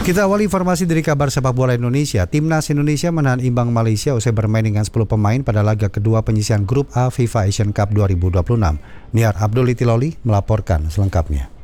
Kita awali informasi dari kabar sepak bola Indonesia. Timnas Indonesia menahan imbang Malaysia usai bermain dengan 10 pemain pada laga kedua penyisihan Grup A FIFA Asian Cup 2026. Niar Abdul Itiloli melaporkan selengkapnya.